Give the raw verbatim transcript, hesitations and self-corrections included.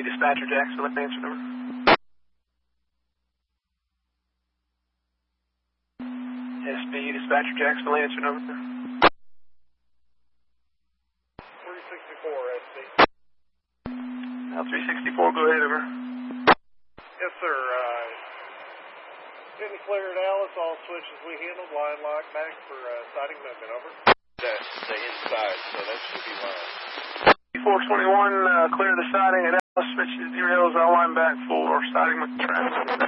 Dispatcher Jacksonville, answer number. S B Dispatcher Jacksonville, answer number. three sixty-four, S B. Now three sixty-four, go ahead, over. Yes, sir. Uh, getting clear at Alice, all switches we handled, line lock back for uh, sighting movement, over. That's the inside, so that should be fine. four twenty-one, uh, clear the siding at Alice, switches derails, all line back for siding with traffic.